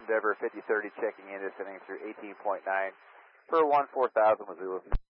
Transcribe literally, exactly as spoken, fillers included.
Endeavor fifty thirty checking in, descending through eighteen point nine per one four thousand with Zulu.